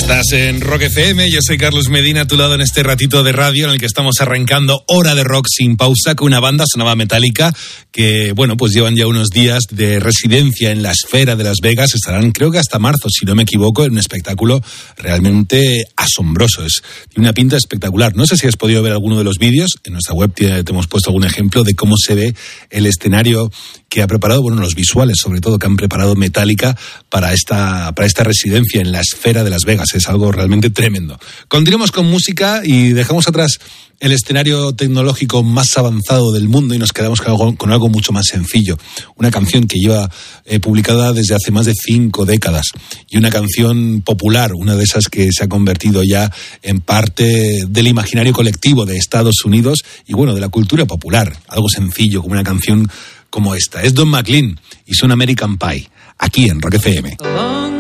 Estás en Rock FM, yo soy Carlos Medina, a tu lado en este ratito de radio en el que estamos arrancando hora de rock sin pausa con una banda, sonaba Metallica, que bueno, pues llevan ya unos días de residencia en la esfera de Las Vegas, estarán creo que hasta marzo, si no me equivoco, en un espectáculo realmente asombroso, tiene una pinta espectacular. No sé si has podido ver alguno de los vídeos, en nuestra web te hemos puesto algún ejemplo de cómo se ve el escenario que ha preparado, bueno, los visuales sobre todo que han preparado Metallica para esta residencia en la esfera de Las Vegas. Es algo realmente tremendo. Continuamos con música y dejamos atrás el escenario tecnológico más avanzado del mundo y nos quedamos con algo mucho más sencillo. Una canción que lleva publicada desde hace más de 5 décadas y una canción popular, una de esas que se ha convertido ya en parte del imaginario colectivo de Estados Unidos y bueno, de la cultura popular. Algo sencillo como una canción como esta. Es Don McLean y su American Pie, aquí en Rock FM.